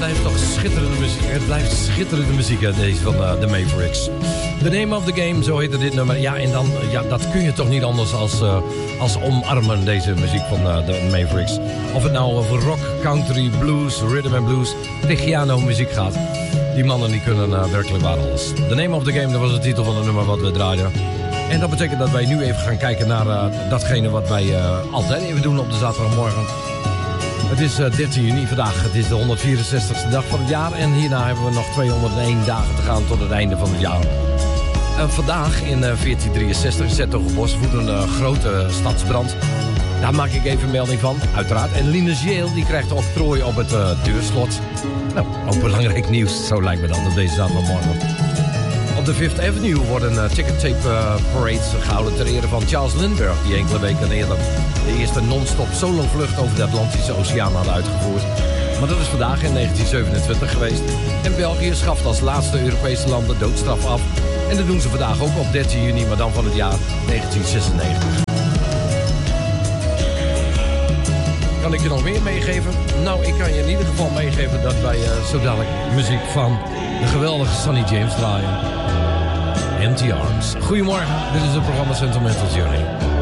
blijft toch schitterende muziek. Het blijft schitterende muziek, hè, deze van de Mavericks. The Name of the Game, zo heette dit nummer. Ja, en dan, dat kun je toch niet anders als omarmen, deze muziek van de Mavericks. Of het nou over rock, country, blues, rhythm and blues, Tegiano muziek gaat. Die mannen die kunnen werkelijk waar alles. The Name of the Game, dat was de titel van het nummer wat we draaiden. En dat betekent dat wij nu even gaan kijken naar datgene wat wij altijd even doen op de zaterdagmorgen. Het is 13 juni vandaag. Het is de 164ste dag van het jaar. En hierna hebben we nog 201 dagen te gaan tot het einde van het jaar. Vandaag in 1463 in 's-Hertogenbosch woedt een grote stadsbrand. Daar maak ik even melding van, uiteraard. En Linegeel die krijgt octrooi op het deurslot. Nou, ook belangrijk nieuws, zo lijkt me dat op deze zaterdagmorgen. Op de Fifth Avenue worden ticket tape parades gehouden ter ere van Charles Lindbergh, die enkele weken eerder de eerste non-stop solo-vlucht over de Atlantische Oceaan had uitgevoerd. Maar dat is vandaag in 1927 geweest. En België schaft als laatste Europese land de doodstraf af. En dat doen ze vandaag ook op 13 juni, maar dan van het jaar 1996. Kan ik je nog meer meegeven? Nou, ik kan je in ieder geval meegeven dat wij zo dadelijk muziek van de geweldige Sonny James draaien. Empty Arms. Goedemorgen, dit is het programma Sentimental Journey.